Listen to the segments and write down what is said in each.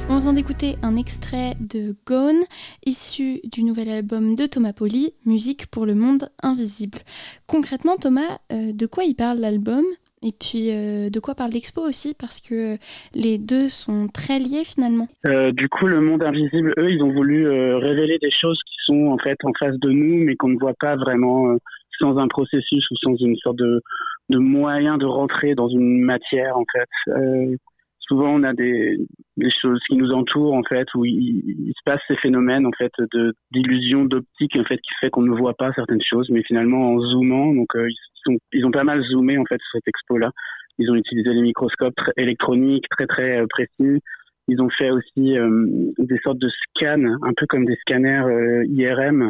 On vient d'écouter un extrait de Gone, issu du nouvel album de Thomas Pauly, Musique pour le monde invisible. Concrètement, Thomas, de quoi il parle l'album ? Et puis, de quoi parle l'expo aussi ? Parce que les deux sont très liés finalement. Du coup, le monde invisible, eux, ils ont voulu révéler des choses qui sont en fait en face de nous, mais qu'on ne voit pas vraiment sans un processus ou sans une sorte de moyen de rentrer dans une matière en fait. Souvent, on a des choses qui nous entourent en fait, où il se passe ces phénomènes en fait d'illusion d'optique en fait qui fait qu'on ne voit pas certaines choses, mais finalement en zoomant, donc ils ont pas mal zoomé en fait sur cette expo-là. Ils ont utilisé des microscopes électroniques très très précis. Ils ont fait aussi des sortes de scans, un peu comme des scanners IRM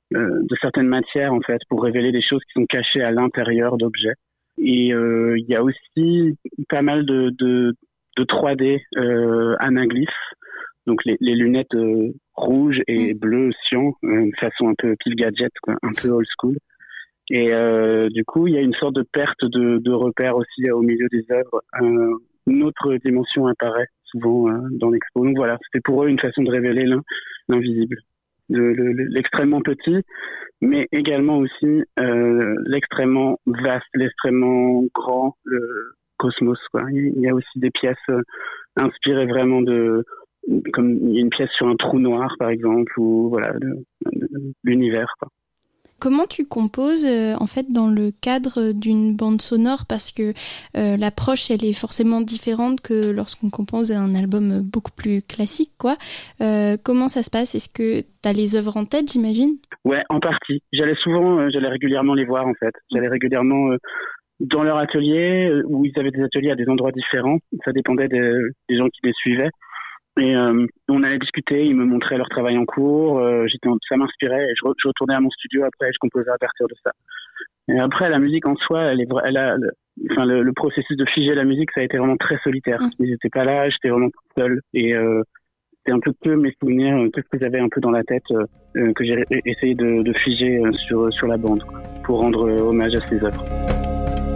de certaines matières en fait, pour révéler des choses qui sont cachées à l'intérieur d'objets. Et il y a aussi pas mal de 3D anaglyphes, donc les lunettes rouges et bleues cyan, façon un peu pile gadget, quoi, un peu old school. Et du coup, il y a une sorte de perte de repères aussi au milieu des œuvres. Une autre dimension apparaît souvent dans l'expo. Donc voilà, c'était pour eux une façon de révéler l'invisible, l'extrêmement petit, mais également aussi l'extrêmement vaste, l'extrêmement grand, le cosmos, quoi. Il y a aussi des pièces inspirées vraiment comme il y a une pièce sur un trou noir par exemple, ou voilà, l'univers, quoi. Comment tu composes en fait dans le cadre d'une bande sonore, parce que l'approche elle est forcément différente que lorsqu'on compose un album beaucoup plus classique, quoi. Comment ça se passe ? Est-ce que tu as les œuvres en tête, j'imagine ? Ouais, en partie. J'allais régulièrement les voir en fait. J'allais régulièrement dans leur atelier, où ils avaient des ateliers à des endroits différents. Ça dépendait des gens qui les suivaient. Et on allait discuter, ils me montraient leur travail en cours, ça m'inspirait, et je retournais à mon studio après, je composais à partir de ça. Et après, la musique en soi, le processus de figer la musique, ça a été vraiment très solitaire. Ils n'étaient pas là, j'étais vraiment tout seul, et c'était un peu que mes souvenirs, tout ce que j'avais un peu dans la tête, que j'ai essayé de figer sur la bande, quoi, pour rendre hommage à ces œuvres.